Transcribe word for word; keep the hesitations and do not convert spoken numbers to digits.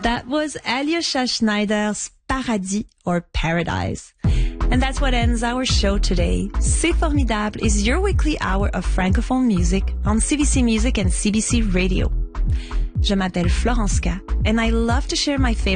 That was Alyosha Schneider's Paradis or Paradise. And that's what ends our show today. C'est Formidable is your weekly hour of Francophone music on C B C Music and C B C Radio. Je m'appelle Florence K, and I love to share my favorite